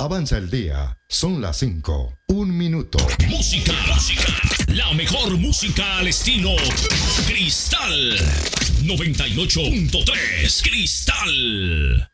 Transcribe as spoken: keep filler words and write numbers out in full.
Avanza el día. Son las cinco. Un minuto. Música, música. La mejor música al estilo Cristal. noventa y ocho punto tres Cristal.